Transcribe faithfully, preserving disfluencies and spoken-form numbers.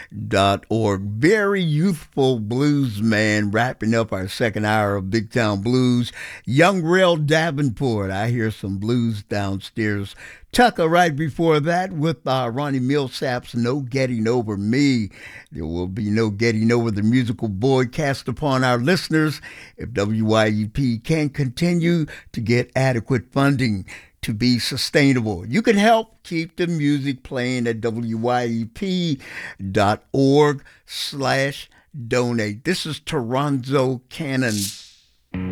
dot org. Very youthful blues man wrapping up our second hour of Big Town Blues. Young Rail Davenport. I hear some blues downstairs. Tucker right before that with uh, Ronnie Millsap's No Getting Over Me. There will be no getting over the musical void cast upon our listeners if W Y U P can continue to get adequate funding to be sustainable. You can help keep the music playing at W Y U P dot org slash donate. This is Toronzo Cannon